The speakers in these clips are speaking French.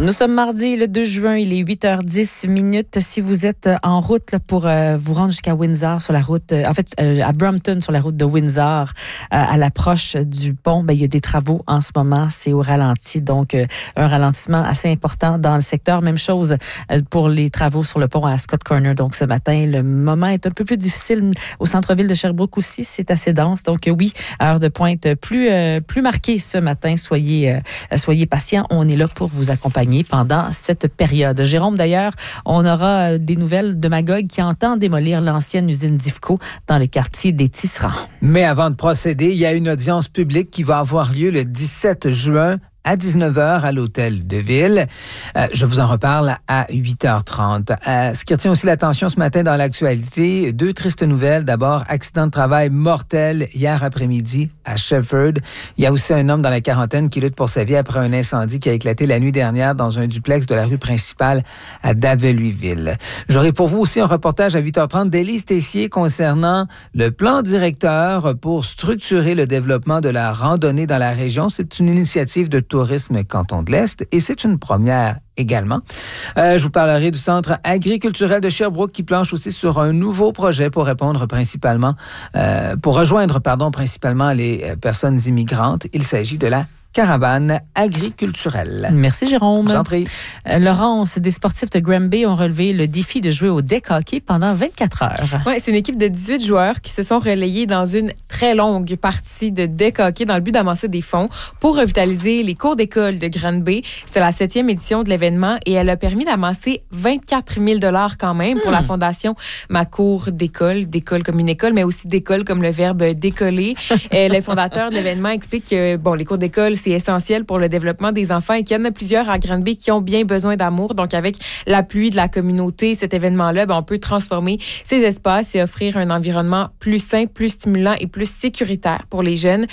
Nous sommes mardi, le 2 juin, il est 8h10 minutes. Si vous êtes en route là, pour vous rendre jusqu'à Windsor sur la route, à Brampton sur la route de Windsor, à l'approche du pont, il y a des travaux en ce moment, c'est au ralenti, donc un ralentissement assez important dans le secteur. Même chose pour les travaux sur le pont à Scott Corner. Donc ce matin, le moment est un peu plus difficile au centre-ville de Sherbrooke aussi, c'est assez dense. Donc oui, heure de pointe plus marquée ce matin. Soyez patients, on est là pour vous accompagner pendant cette période. Jérôme, d'ailleurs, on aura des nouvelles de Magog qui entend démolir l'ancienne usine d'IFCO dans le quartier des Tisserands. Mais avant de procéder, il y a une audience publique qui va avoir lieu le 17 juin à 19h à l'Hôtel de Ville. Je vous en reparle à 8h30. Ce qui retient aussi l'attention ce matin dans l'actualité, deux tristes nouvelles. D'abord, accident de travail mortel hier après-midi à Shefford. Il y a aussi un homme dans la quarantaine qui lutte pour sa vie après un incendie qui a éclaté la nuit dernière dans un duplex de la rue principale à Daveluiville. J'aurai pour vous aussi un reportage à 8h30 d'Élise Tessier concernant le plan directeur pour structurer le développement de la randonnée dans la région. C'est une initiative de Tourisme Canton de l'Est et c'est une première également. Je vous parlerai du Centre agriculturel de Sherbrooke qui planche aussi sur un nouveau projet pour rejoindre principalement les personnes immigrantes. Il s'agit de la caravane agriculturelle. Merci, Jérôme. Je vous en prie. Laurence, des sportifs de Granby ont relevé le défi de jouer au deck hockey pendant 24 heures. Oui, c'est une équipe de 18 joueurs qui se sont relayés dans une très longue partie de deck hockey dans le but d'amasser des fonds pour revitaliser les cours d'école de Granby. C'était la 7e édition de l'événement et elle a permis d'amasser 24 000 $ quand même pour la fondation Ma Cour d'école comme une école, mais aussi d'école comme le verbe décoller. Le fondateur de l'événement explique que les cours d'école, c'est essentiel pour le développement des enfants et qu'il y en a plusieurs à Granby qui ont bien besoin d'amour. Donc, avec l'appui de la communauté, cet événement-là, on peut transformer ces espaces et offrir un environnement plus sain, plus stimulant et plus sécuritaire pour les jeunes.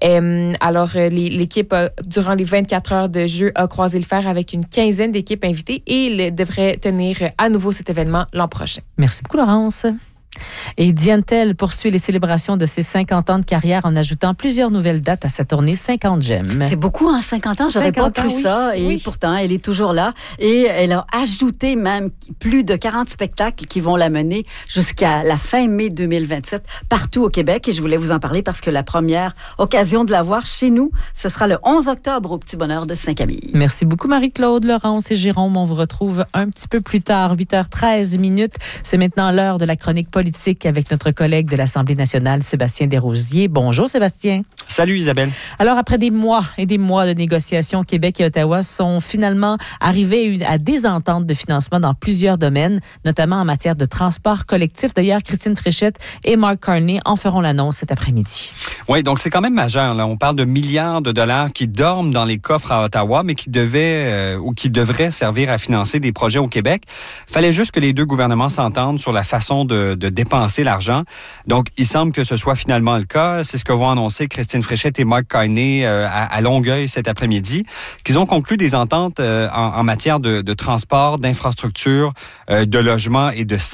L'équipe, durant les 24 heures de jeu, a croisé le fer avec une quinzaine d'équipes invitées et il devrait tenir à nouveau cet événement l'an prochain. Merci beaucoup, Laurence. Et Diane Tell poursuit les célébrations de ses 50 ans de carrière en ajoutant plusieurs nouvelles dates à sa tournée 50 J'aime. C'est beaucoup, 50 ans. J'aurais pas cru ça. Et pourtant, elle est toujours là. Et elle a ajouté même plus de 40 spectacles qui vont la mener jusqu'à la fin mai 2027 partout au Québec. Et je voulais vous en parler parce que la première occasion de la voir chez nous, ce sera le 11 octobre au Petit Bonheur de Saint-Camille. Merci beaucoup, Marie-Claude, Laurence et Jérôme. On vous retrouve un petit peu plus tard, 8h13 minutes. C'est maintenant l'heure de la chronique politique avec notre collègue de l'Assemblée nationale, Sébastien Desrosiers. Bonjour, Sébastien. Salut, Isabelle. Alors, après des mois et des mois de négociations, Québec et Ottawa sont finalement arrivés à des ententes de financement dans plusieurs domaines, notamment en matière de transport collectif. D'ailleurs, Christine Fréchette et Mark Carney en feront l'annonce cet après-midi. Oui, donc c'est quand même majeur. Là. On parle de milliards de dollars qui dorment dans les coffres à Ottawa, mais qui devraient servir à financer des projets au Québec. Fallait juste que les deux gouvernements s'entendent sur la façon de dépenser l'argent. Donc, il semble que ce soit finalement le cas. C'est ce que vont annoncer Christine Fréchette et Mark Carney à Longueuil cet après-midi, qu'ils ont conclu des ententes en matière de transport, d'infrastructure, de logement et de